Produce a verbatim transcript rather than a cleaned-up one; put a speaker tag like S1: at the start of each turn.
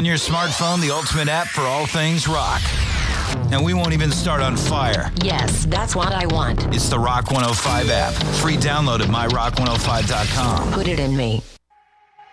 S1: in your smartphone the ultimate app for all things rock. And we won't even start on fire.
S2: Yes, that's what I want.
S1: It's the Rock one oh five app. Free download at my rock one oh five dot com.
S2: Put it in me.